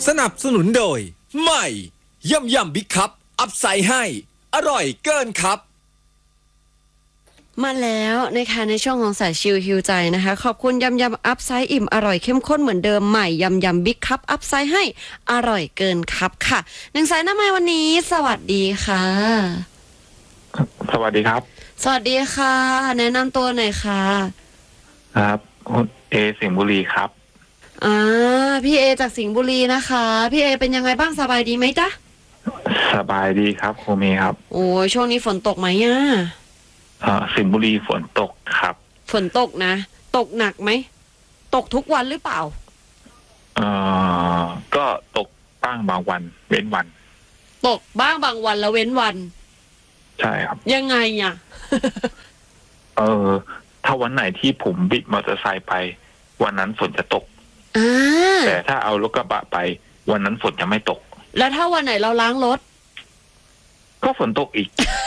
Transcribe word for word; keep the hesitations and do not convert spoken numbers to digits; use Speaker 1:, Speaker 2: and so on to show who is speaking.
Speaker 1: สนับสนุนโดยใหม่ยำยำบิ๊กคัพอัพไซด์ให้อร่อยเกินครับ
Speaker 2: มาแล้วนะคะในช่วงของสายชิลฮิวใจนะคะขอบคุณยำยำอัพไซด์อิ่มอร่อยเข้มข้นเหมือนเดิมใหม่ยำยำบิ๊กคัพอัพไซด์ให้อร่อยเกินครับค่ะหนึ่งสายหน้าไม้วันนี้สวัสดีค่ะ
Speaker 3: สวัสดีครับ
Speaker 2: สวัสดีค่ะแนะนำตัวหน่อยค่ะ
Speaker 3: ครับเอสิงห์บุรีครับ
Speaker 2: อ่าพี่เอจากสิงห์บุรีนะคะพี่เอเป็นยังไงบ้างสบายดีไหมจ๊ะ
Speaker 3: สบายดีครับโคเมครับ
Speaker 2: โอ้ยช่วงนี้ฝนตกไหมอ่ะ
Speaker 3: อ่าสิงห์บุรีฝนตกครับ
Speaker 2: ฝนตกนะตกหนักไหมตกทุกวันหรือเปล่า
Speaker 3: เอ่อก็ตกบ้างบางวันเว้นวัน
Speaker 2: ตกบ้างบางวันแล้วเว้นวัน
Speaker 3: ใช่ครับ
Speaker 2: ยังไงอ่ะ
Speaker 3: เออถ้าวันไหนที่ผมบิดมอเตอร์ไซค์ไปวันนั้นฝนจะตกแต่ถ้าเอารถกระบะไปวันนั้นฝนจะไม่ตก
Speaker 2: แล้วถ้าวันไหนเราล้างรถ
Speaker 3: ก็ฝนตกอีก